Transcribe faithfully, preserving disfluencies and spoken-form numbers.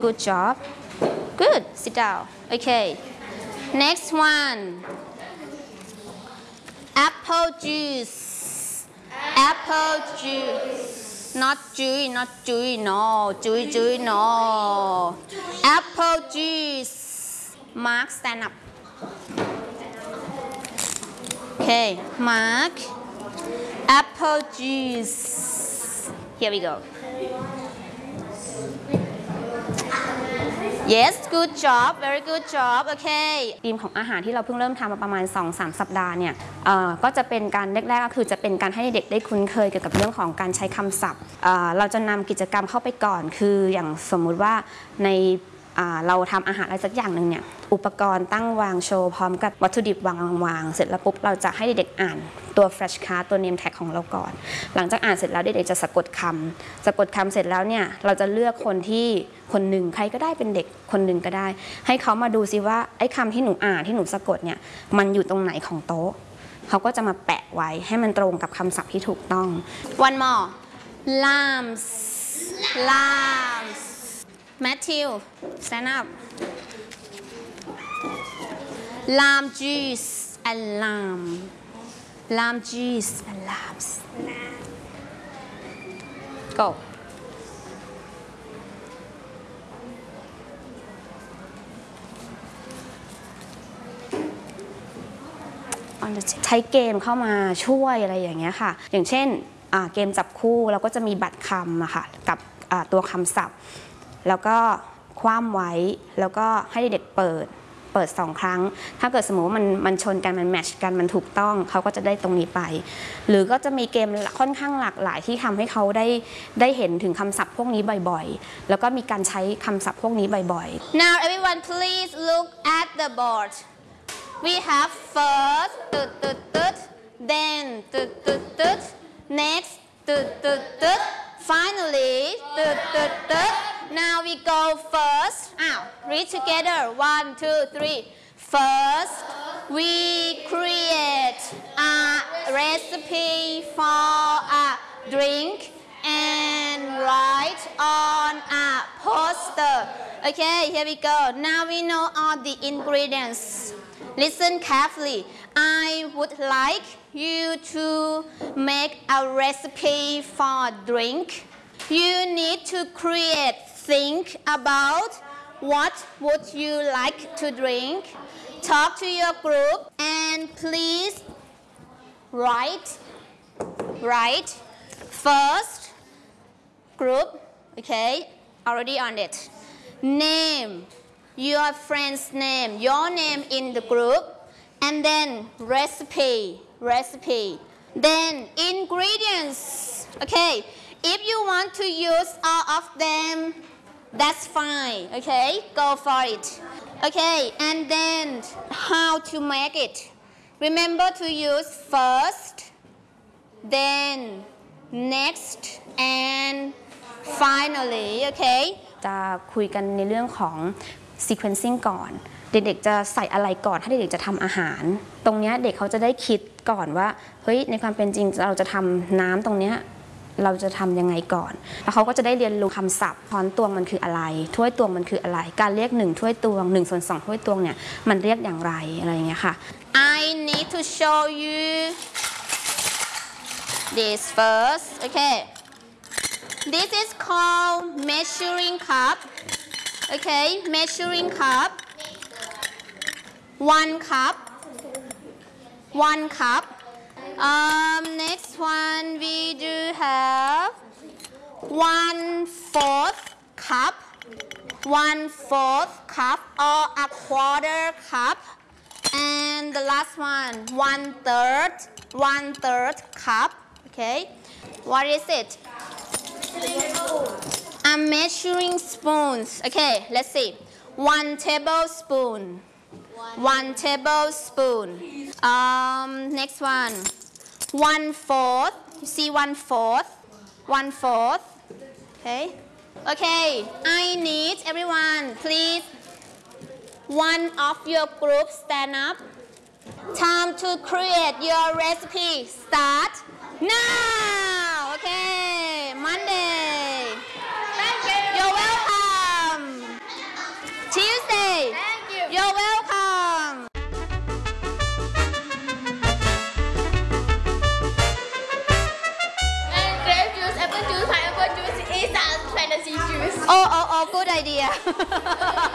Good job. Good. Sit down. Okay. Next one. Apple juice. Apple juice. Not juice, not juice, no. Juice, juice, no. Apple juice. Mark, stand up. Okay, Mark. Apple juice. Here we go. Yes good job very good job โอเคทีมของอาหารที่เราเพิ่งเริ่มทำมาประมาณ สองถึงสาม สัปดาห์เนี่ยก็จะเป็นการแรกๆก็คือจะเป็นการให้เด็กได้คุ้นเคยเกี่ยวกับเรื่องของการใช้คำศัพท์เราจะนำกิจกรรมเข้าไปก่อนคืออย่างสมมุติว่าในเราทำอาหารอะไรสักอย่างหนึ่งเนี่ยอุปกรณ์ตั้งวางโชว์พร้อมกับวัตถุดิบวางวางเสร็จแล้วปุ๊บเราจะให้เด็กๆอ่านตัว flash card ตัว name tag ของเราก่อนหลังจากอ่านเสร็จแล้วเด็กๆจะสะกดคำสะกดคำเสร็จแล้วเนี่ยเราจะเลือกคนที่คนหนึ่งใครก็ได้เป็นเด็กคนหนึ่งก็ได้ให้เขามาดูซิว่าไอ้คำที่หนูอ่านที่หนูสะกดเนี่ยมันอยู่ตรงไหนของโต๊ะเขาก็จะมาแปะไว้ให้มันตรงกับคำศัพท์ที่ถูกต้อง one more lambs lambs Matthew stand up lamb juice and lamb lamb juice and lambs goใช้เกมเข้ามาช่วยอะไรอย่างเงี้ยค่ะอย่างเช่นเกมจับคู่เราก็จะมีบัตรคำอะค่ะกับตัวคำศัพท์แล้วก็คว่ำไว้แล้วก็ให้เด็กเปิดเปิดสองครั้งถ้าเกิดสมมติว่ามันมันชนกันมันแมทช์กันมันถูกต้องเขาก็จะได้ตรงนี้ไปหรือก็จะมีเกมค่อนข้างหลากหลายที่ทำให้เขาได้ได้เห็นถึงคำศัพท์พวกนี้บ่อยๆแล้วก็มีการใช้คำศัพท์พวกนี้บ่อยๆ Now everyone please look at the board We have first, tut, tut, tut, then, tut, tut, tut, next, tut, tut, tut, finally, tut, tut, tut. Now we go first. Ow, read together. One, two, three. First, we create a recipe for a drink and write on a poster. Okay, here we go. Now we know all the ingredients. Listen carefully. I would like you to make a recipe for a drink. You need to create, think about what would you like to drink. Talk to your group and please write, write. First group, okay, already on it. Name. Your friend's name, your name in the group, and then recipe, recipe. Then ingredients. Okay, if you want to use all of them, that's fine. Okay, go for it. Okay, and then how to make it. Remember to use first, then next, and finally. Okay. จะคุยกันในเรื่องของsequencing ก่อนเด็กๆจะใส่อะไรก่อนถ้าเด็กๆจะทำอาหารตรงนี้เด็กเขาจะได้คิดก่อนว่าเฮ้ยในความเป็นจริงเราจะทำน้ำตรงนี้เราจะทำยังไงก่อนแล้วเขาก็จะได้เรียนรู้คำศัพท์ช้อนตวงมันคืออะไรถ้วยตวงมันคืออะไรการเรียกหนึ่งถ้วยตวงหนึ่งส่วนสองถ้วยตวงเนี่ยมันเรียกอย่างไรอะไรอย่างเงี้ยค่ะ I need to show you this first okay this is called measuring cup Okay, measuring cup. One cup. One cup. Um, next one we do have one fourth cup. One fourth cup or a quarter cup. And the last one, one third. One third cup. Okay. What is it? A measuring spoons. Okay, let's see. One tablespoon. One tablespoon. Um, next one. One fourth. You see one fourth. One fourth. Okay. Okay. I need everyone, please. One of your group stand up. Time to create your recipe. Start now. Okay. Monday. You're welcome. โอ้โอ้โอ้ good idea